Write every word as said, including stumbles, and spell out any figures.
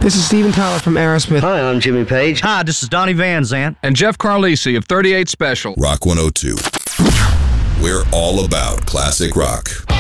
This is Steven Tyler from Aerosmith. Hi, I'm Jimmy Page. Hi, this is Donnie Van Zant. And Jeff Carlisi of thirty-eight Special. Rock one oh two. We're all about classic rock.